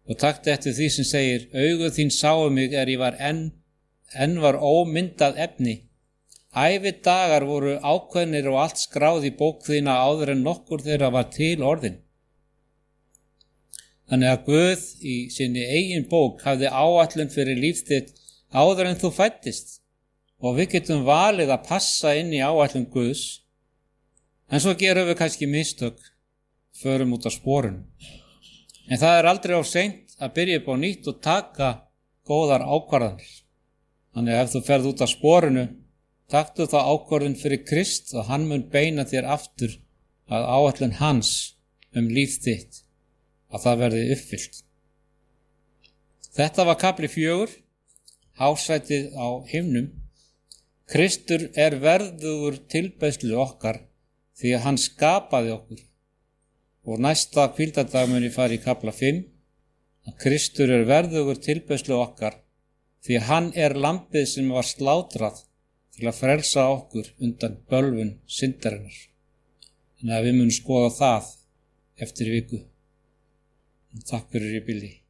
og taktu eftir því sem segir: augu þín sáu mig ég var enn var ómyndað efni. Ævi dagar voru ákveðnir og allt skráð í bók þína áður en nokkur þeirra var til orðin. Þannig að Guð í sinni eigin bók hafði áætlun fyrir líf þitt áður en þú fæddist, og við getum valið að passa inn í áætlun Guðs, en svo gerum við kannski mistök, förum út á sporinu. En það er aldrei of seint að byrja upp á nýtt og taka góðar ákvarðanir. Þannig að ef þú ferð út á sporinu, taktu þá ákvörðun fyrir Krist og hann mun beina þér aftur að áætlun hans líf þitt, að það verði uppfyllt. Þetta var kafli 4, hásætið á himnum. Kristur er verðugur tilbeiðslu okkar því að hann skapaði okkur. Og næsta hvíldardag mun ég fara í kafla 5, að Kristur er verðugur tilbeiðslu okkar því að hann er lambið sem var slátrað til að frelsa okkur undan bölvun syndarinnar. Þannig að við munum skoða það eftir viku. Takk fyrir í bili.